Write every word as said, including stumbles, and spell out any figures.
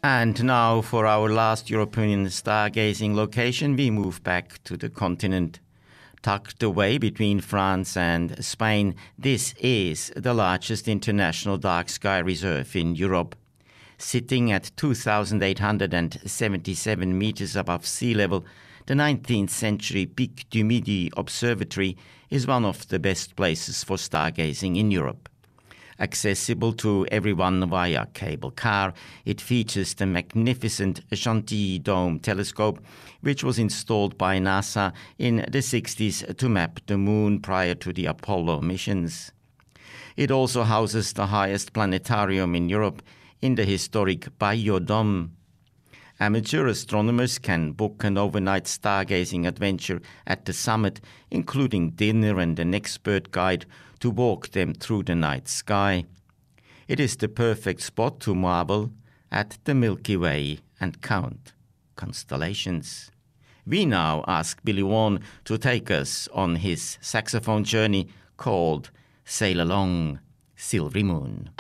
And now for our last European stargazing location, we move back to the continent. Tucked away between France and Spain, this is the largest international dark sky reserve in Europe. Sitting at two thousand eight hundred seventy-seven meters above sea level, the nineteenth century Pic du Midi Observatory is one of the best places for stargazing in Europe. Accessible to everyone via cable car, it features the magnificent Chantilly Dome telescope, which was installed by NASA in the sixties to map the moon prior to the Apollo missions. It also houses the highest planetarium in Europe in the historic Bayeux Dome. Amateur astronomers can book an overnight stargazing adventure at the summit, including dinner and an expert guide to walk them through the night sky. It is the perfect spot to marvel at the Milky Way and count constellations. We now ask Billy Vaughan to take us on his saxophone journey called Sail Along, Silvery Moon.